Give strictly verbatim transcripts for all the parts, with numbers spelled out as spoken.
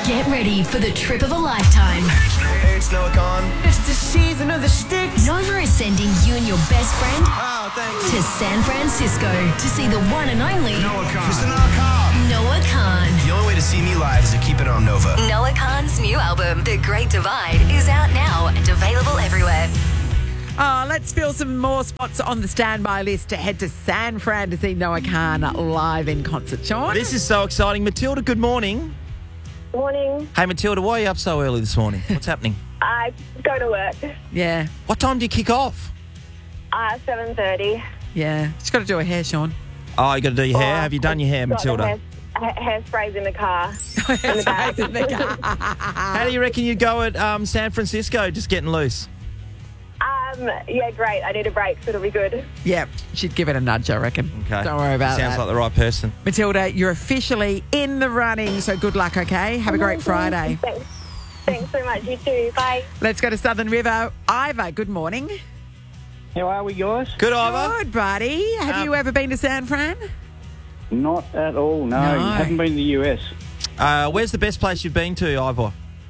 Get ready for the trip of a lifetime. It's Noah Khan. It's the season of the sticks. Nova is sending you and your best friend Oh, thank you. to San Francisco to see the one and only Noah Khan. Mister Noah Khan. Noah Khan. The only way to see me live is to keep it on Nova. Noah Khan's new album, The Great Divide, is out now and available everywhere. Oh, let's fill some more spots on the standby list to head to San Fran to see Noah Khan live in concert. Sean? This is so exciting. Matilda, good morning. Morning. Hey, Matilda, why are you up so early this morning? What's happening? I go to work. Yeah, What time do you kick off? Uh, seven thirty. yeah. She's got to do her hair, Sean. Oh, you got to do your hair. Have you done your hair, Got the Matilda? Hair, ha- hairsprays in the car. in the bag. In the car. How do you reckon you go at um, San Francisco, just getting loose? um, yeah, great. I need a break, so it'll be good. Yeah, she'd give it a nudge, I reckon. Okay. Don't worry about Sounds that. like the right person. Matilda, you're officially in the running, so good luck, okay? Have a great Friday. Thanks. Thanks so much. You too. Bye. Let's go to Southern River. Ivor, good morning. How are we, guys? Good, Ivor. Good, buddy. Have Um, you ever been to San Fran? Not at all, no. No. Haven't been to the U S. Uh, where's the best place you've been to, Ivor?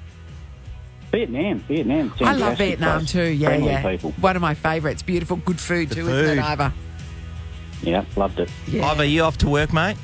Vietnam, Vietnam. I love Fantastic Vietnam place. too. Yeah, Friendly yeah. people. One of my favourites. Beautiful, good food The too, isn't food. it, Ivor? Yeah, loved it. Yeah. Ivor, you off to work, mate?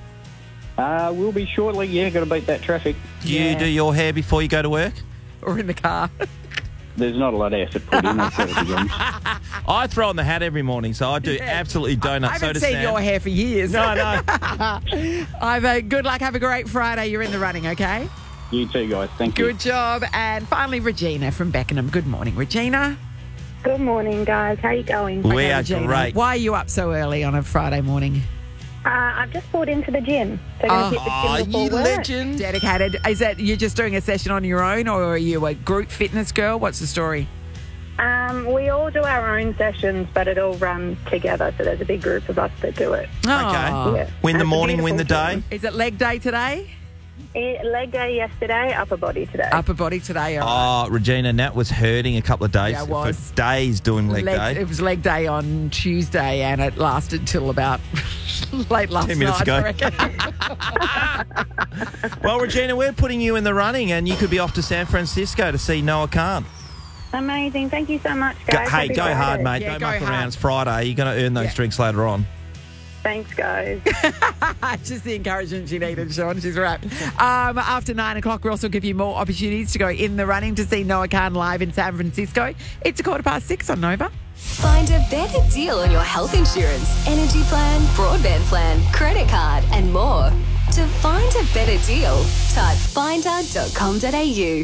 Uh, we'll be shortly, yeah, got to beat that traffic. Do you Yeah. do your hair before you go to work? Or in the car. There's not a lot of effort put in, that's what it is. I throw on the hat every morning, so I do Yeah. absolutely donuts. I so haven't does seen Sam. your hair for years. No, no. Ivor, good luck. Have a great Friday. You're in the running, okay? You too, guys. Thank you. Good job. And finally, Regina from Beckenham. Good morning, Regina. Good morning, guys. How are you going? We Okay, are Regina, great. Why are you up so early on a Friday morning? Uh, I've just bought into the gym. So I'm going to Oh, hit the gym you before work. legend. Dedicated. Is that you're just doing a session on your own, or are you a group fitness girl? What's the story? Um, we all do our own sessions, but it all runs together. So there's a big group of us that do it. Okay. Oh. Yeah. Win the And it's a morning, win the beautiful day. Is it leg day today? gym. Eh, Leg day yesterday, upper body today. Upper body today. All right. Oh, Regina, Nat was hurting a couple of days Yeah, it was. for days doing leg, Leg- day. It was leg day on Tuesday, and it lasted till about late last Ten minutes night. ago. I reckon. Well, Regina, we're putting you in the running, and you could be off to San Francisco to see Noah Khan. Amazing. Thank you so much, Go, guys. hey, Happy go Friday. hard, mate. Yeah, Don't go muck hard. around. It's Friday. You're going to earn those Yeah. drinks later on. Thanks, guys. Just the encouragement she needed, Sean. She's right. Um, after nine o'clock, we'll also give you more opportunities to go in the running to see Noah Khan live in San Francisco. It's a quarter past six on Nova. Find a better deal on your health insurance, energy plan, broadband plan, credit card, and more. To find a better deal, type finder dot com dot a u.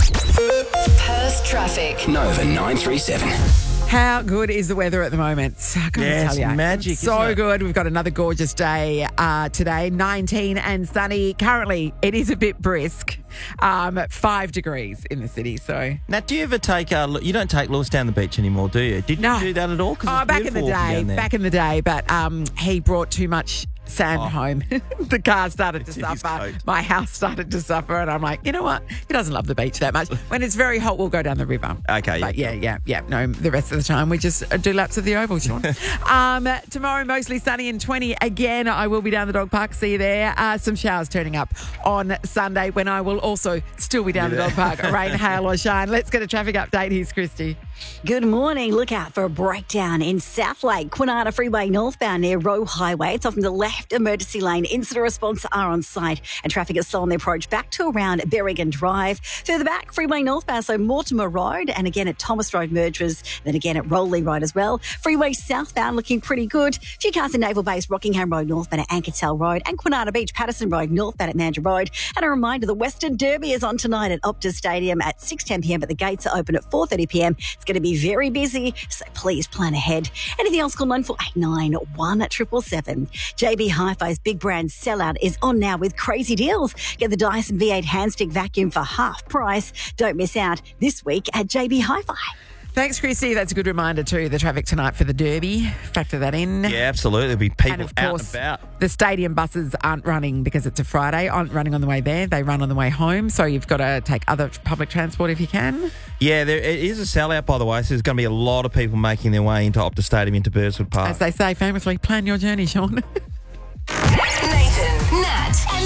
Perth traffic. Nova nine three seven. How good is the weather at the moment? I gotta Yeah, tell it's you. magic, So isn't it? good. We've got another gorgeous day uh, today, nineteen and sunny. Currently, it is a bit brisk, um, five degrees in the city. So, Nat, do you ever take, uh, Lu- you don't take Lewis down the beach anymore, do you? Did No. you do that at all? 'Cause oh, it's back in the beautiful walking day, down there. back in the day, but um, he brought too much sand Oh. home. The car started to It's in his suffer. coat. My house started to suffer, and I'm like, you know what? He doesn't love the beach that much. When it's very hot, we'll go down the river. Okay, But yeah. yeah, yeah, yeah. No, the rest of the time we just uh, do laps of the oval, Sean. um, tomorrow, mostly sunny and twenty again. I will be down the dog park. See you there. Uh, some showers turning up on Sunday when I will also still be down the dog park. Rain, hail or shine. Let's get a traffic update. Here's Christy. Good morning. Look out for a breakdown in South Lake, Kwinana Freeway northbound near Roe Highway. It's off from the left emergency lane. Incident response are on site and traffic is slow on the approach back to around Berrigan Drive. Further back, Freeway northbound, so Mortimer Road, and again at Thomas Road mergers, then again at Rowley Road as well. Freeway southbound looking pretty good. A few cars in Naval Base, Rockingham Road northbound at Ankertel Road, and Kwinana Beach, Patterson Road northbound at Mandurah Road. And a reminder, the Western Derby is on tonight at Optus Stadium at six ten p m, but the gates are open at four thirty p m. It's going to be very busy, so please plan ahead. Anything else, call nine four eight nine, one seven seven seven. J B Hi-Fi's big brand sellout is on now with crazy deals. Get the Dyson V eight handstick vacuum for half price. Don't miss out this week at J B Hi-Fi. Thanks, Christy. That's a good reminder too. The traffic tonight for the Derby. Factor that in. Yeah, absolutely. There'll be people And of out course, and about. the stadium buses aren't running because it's a Friday, aren't running on the way there. They run on the way home. So you've got to take other public transport if you can. Yeah, there, it is a sellout, by the way, so there's going to be a lot of people making their way into Optus Stadium, into Burswood Park. As they say famously, plan your journey, Sean. Nathan, Nat, and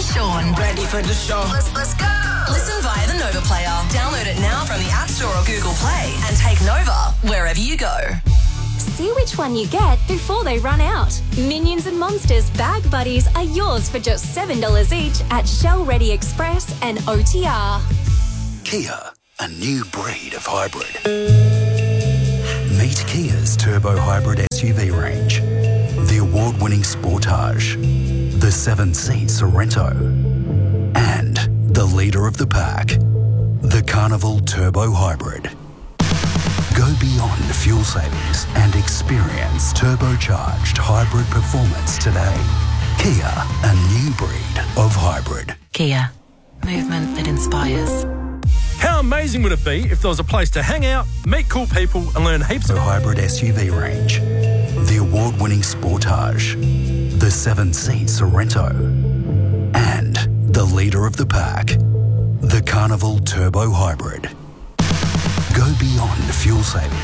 Sean. Ready for the show. Let's, let's go. Listen via the Nova Player. Download it now from the App Store or Google Play and take Nova wherever you go. See which one you get before they run out. Minions and Monsters Bag Buddies are yours for just seven dollars each at Shell Ready Express and O T R. Kia, a new breed of hybrid. Meet Kia's turbo hybrid S U V range, the award-winning Sportage, the seven-seat Sorrento, and the leader of the pack, the Carnival Turbo Hybrid. Go beyond fuel savings and experience turbocharged hybrid performance today. Kia, a new breed of hybrid. Kia, movement that inspires. How amazing would it be if there was a place to hang out, meet cool people and learn heaps of hybrid S U V range, the award-winning Sportage, the seven-seat Sorrento, and the leader of the pack, the Carnival Turbo Hybrid. Go beyond fuel savings